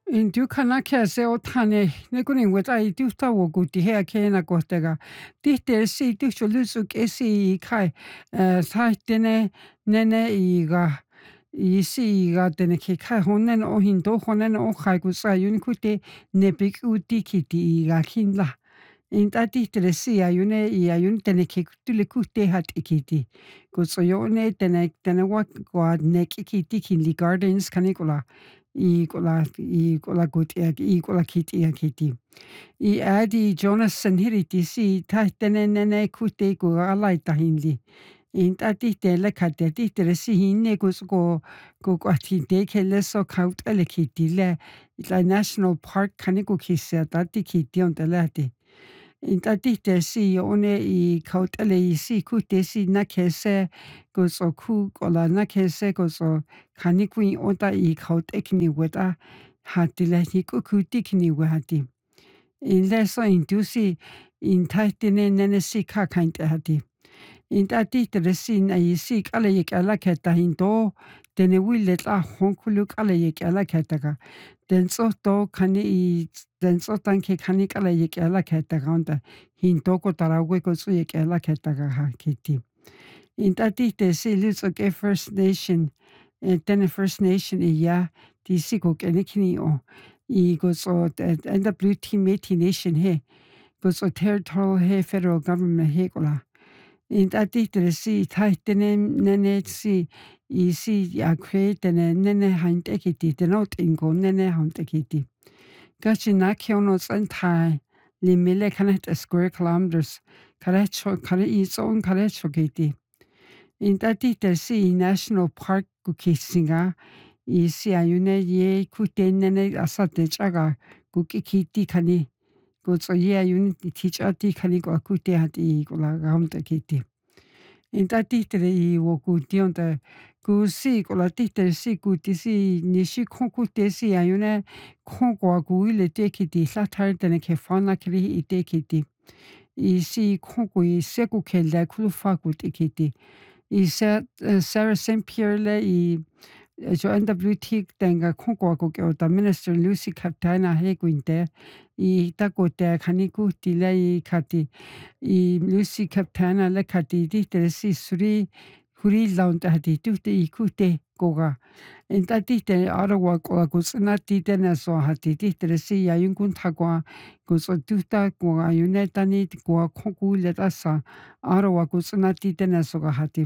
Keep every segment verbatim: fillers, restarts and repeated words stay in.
In Dukanaka se o tane ne kuni weta I du ta wo gu di he ke na ko tega di te si du so lu su ke si kai sa tene nene I ga I si ga tene ke kai honen o hin do honen o kai gu sa yun ku te ne big u di ki di ga kin la in ta di te si a yun I a yun tene ke tu le ku te hat ikiti ko so yo ne tene tene wa ko ne ki ki ti kin li gardens kanikola I kola I kola kuti I kola kiti a kiti. I adi Jonathan hiriti si tahtene nene kute ko alai tahindi. In tati te le kate ti te si hinne ko ko ko ati te ke le so kaut ele kiti le la National Park kaniko kisia tati kiti on te lati. In tati te si one I kaut ele I si kute si na kese ko so ku kola na kese ko so kanikui ota I kaut ekni weta hati le hi ku kuti kini we hati. In leso in dusi in taitine nene si ka kainte hati. In tati te si na I si kala yek ala keta hindo tene wile la honkuluk ala yek ala ketaka. Den so to kani I den so tanke kani kala yek ala ketaka onda hindo ko tarawe ko su yek ala ketaka ha kiti. In tati te si luso ke First Nation tene First Nation I ya di si ko kene kini o I go so N W T Métis Nation he go so territorial he federal government he kola. In tati te si taitene nene si I si ya kwe tene nene hainte kiti te not ingo nene hainte kiti. Gachi na kiono santai li mile kanet square kilometers karecho kare I so karecho kiti. In tati te si National Park ku kisinga I si ayune ye kute nene asate chaga ku kiti kani ku so ye ayune teach ati kani ku kute hati ku la gamte kiti. In tati te I wo ku tionte ku si ku la tite si ku ti si nishi konku te si ayune konko ku ile te kiti la tar tene ke fana kiri I te kiti. I si konko I seku ke la kulufa ku te kiti. I Sarah Saint Pierre le I jo N W T tenga konko ko ke o ta Minister Lucy Kaptaina he kuinte I tako te kaniku ti le I kati I Lucy Kaptaina le kati ti te si suri huri launta hati tu te I kute koga. In ta ti te Ottawa ko ko sna ti te na so hati ti te si ya yung kun takwa ko so tu ta ko ayune tani ko konku le ta sa Ottawa ko sna ti te na so ga hati.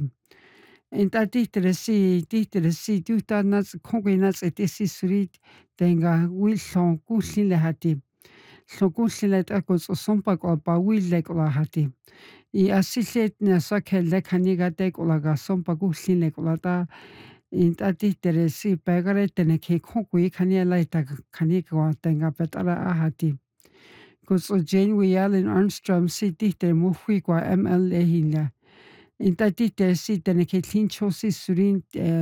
In ta ti te si ti te si tu ta na konku na se te si suri tenga wil son ku le hati. So ku le ta ko so sompa ko pa wil le ko hati. I asile na so ke le kaniga te ko la ga sompa ku le ko la ta in ta ti te si pegare tene ke konku I kani la ta kani ko tenga petara a hati. Ko so Jane Allen Armstrong si ti te mo hui ko M L A hina. In ta ti te si tene ke tincho si surin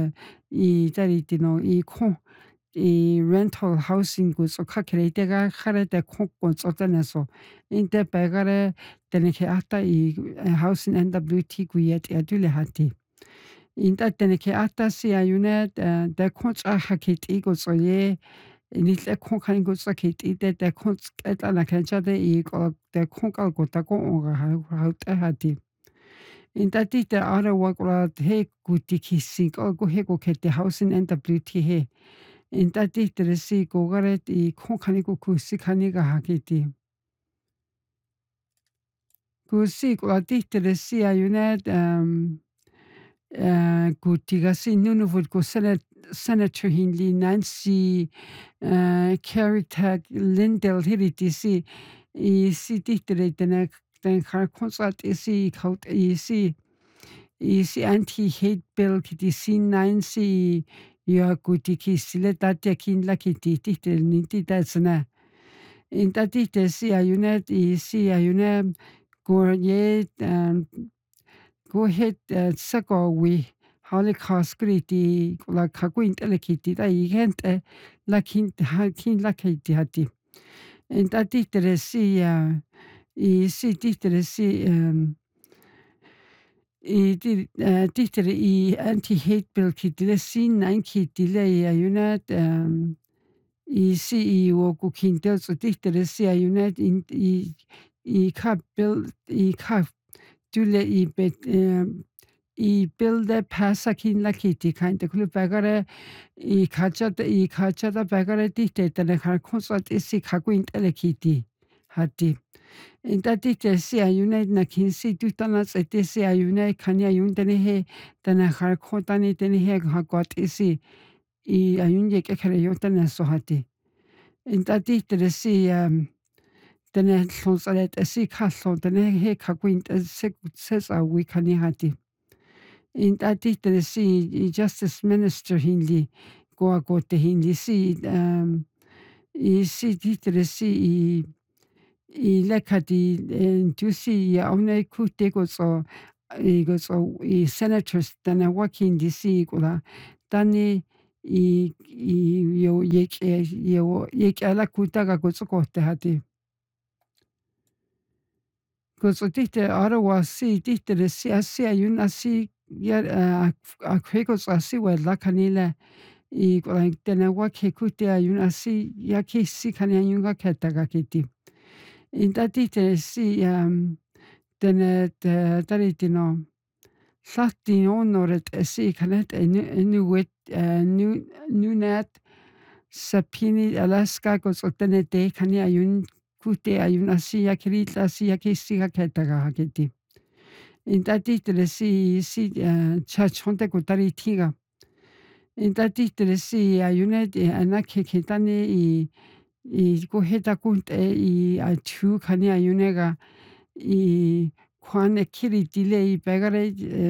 I tari tino I kon I rental housing ko so kakere te ga kare te konko so tene so. In te pegare tene ke ata I housing N W T ku yet e dule hati. In ta tene ke ata si ayune te koncha hakit I ko so ye ni le kon kan ko so kit I te te kon eta na kencha te I ko te konka ko ta ko o ga ha te hati. In ta ti te Ottawa ko la he ku ti kisi ko ko he ko ke te housing N W T he. In ta ti te si ko gare I kon kan ko ku si kani ga hakiti. Ku si ko la ti te si ayune um ku tiga si nunu vod ko Senator Hindley Nancy uh, Kerry Tag Lindell hiriti si I si titere tene ten kar konsat I si kaut I si I si anti-hate bill kiti si nine si ya kuti ki sile tatia kin la kiti titere ninti tatsana. In tatite si ayunet I si ayunet go ye um, go ahead uh, sako we Holocaust kriti la kakuin telekiti ta igente la kin ha kin la kiti hati. In ta titere si uh, I si titere si um, I titere I anti-hate bill kiti le si nine kiti le ayunet um, i C E O ku kintel so tihtere si ayunet in i i ka bil i ka tule i bet i bilde pasa kin la kiti kain te kulu pagare i kacha i kacha da pagare tihte tene har konsat isi kakuin tele kiti hati. Inta tihte si ayunet na kinsi tutana tsete si ayunet kanya yun tene he tene har kotani tene he hakot isi i ayun ye ke kare yo tene so hati. Inta tihtere si um, tene llonsalet isi kallo tene he kakuin se sesa wi kani hati. Inta tihtere si i justice minister hindi goa kote hindi si um, i si tihtere si i i lekati tu si aune kute ko so i go so i senators tene wakin di si kula tani i i yo yeke yo yeke ala kuta ga go so kote hati. Ko so tihte Ottawa si tihtere si asi ayun asi ya a a kweko so asi wela kanila i kula tene wake kute ayun asi ya ki si kani ayun ga keta ga kiti. Inta tihtere si um, tene te taritino llati onoret esi kanet inuit nu nunat sapini Alaska ko so tene te kani ayun kute ayun asi ya kirita asi ya kisi ga keta ga kiti. Inta tihtere si si church honte ko taritiga. Inta tihtere si ayunet anake kitani i i ko heta kunte i a tu kani ayunega i kwane kiri dile i begare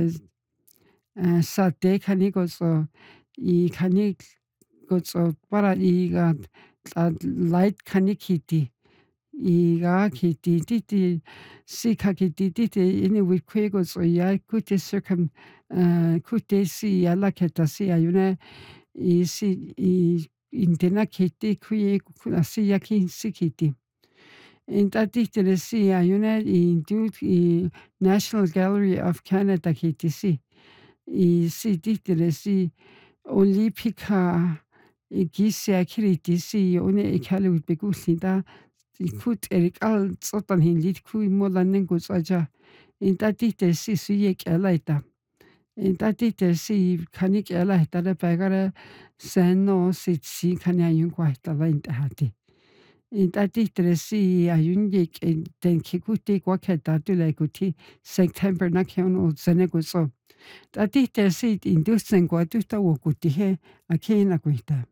sa te kani ko so i kani ko so para i ga light kani kiti i ga kiti titi si ka kiti titi ini wi kwe ko so ya kute circum kute si ala keta si ayune i si i intena kiti kwe si ya ki si kiti. Inta tihtere si ayune i du i National Gallery of Canada kiti si i si tihtere si Olympica i gisia kiriti si one e kalu begusida i kut erik al sotan hin lit ku molanen go saja. Inta tihtere si su ye kelaita. Inta tihtere si kanik elaita da pagara seno si si kanya yun kwa la inta hati. Inta tihtere si ayun ye den kikuti kwa keta tule kuti September na kiono zene go so. Ta tihtere si indusen kwa tuta wo kuti he a kena kuita.